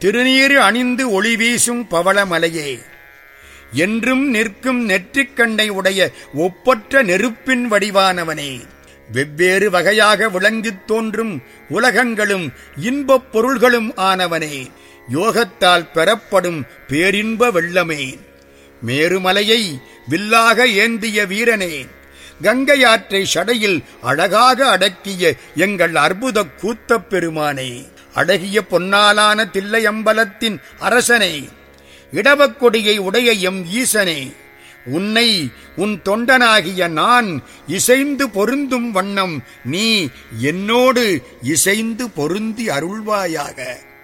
திருநீறு அணிந்து ஒளி வீசும் பவளமலையே, என்றும் நிற்கும் நெற்றிக்கண்ணை உடைய ஒப்பற்ற நெருப்பின் வடிவானவனே, வெவ்வேறு வகையாக விளங்கித் தோன்றும் உலகங்களும் இன்பப் பொருள்களும் ஆனவனே, யோகத்தால் பெறப்படும் பேரின்ப வெள்ளமே, மேருமலையை வில்லாக ஏந்திய வீரனே, கங்கையாற்றை சடையில் அழகாக அடக்கிய எங்கள் அற்புத கூத்தப் பெருமானே, அழகிய பொன்னாலான தில்லையம்பலத்தின் அரசனே, இடவக்கொடியை உடைய எம் ஈசனே, உன்னை உன் தொண்டனாகிய நான் இசைந்து பொருந்தும் வண்ணம் நீ என்னோடு இசைந்து பொருந்தி அருள்வாயாக.